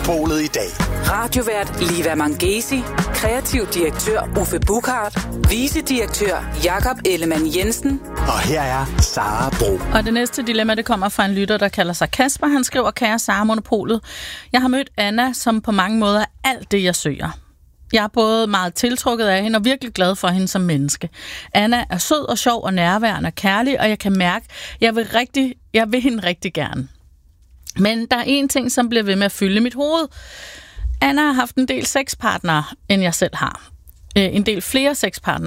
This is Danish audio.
Monopolet i dag. Radiovært Liva Mangesi, kreativ direktør Uffe Buchard, vicedirektør Jakob Ellemann Jensen. Og her er Sara Bro. Og det næste dilemma, det kommer fra en lytter, der kalder sig Kasper. Han skriver, kære Sara Monopolet, jeg har mødt Anna, som på mange måder er alt det, jeg søger. Jeg er både meget tiltrukket af hende og virkelig glad for hende som menneske. Anna er sød og sjov og nærværende og kærlig, og jeg kan mærke, jeg vil hende rigtig gerne. Men der er en ting, som bliver ved med at fylde mit hoved. Anna har haft en del sexpartnere, end jeg selv har. En del flere sexpartnere,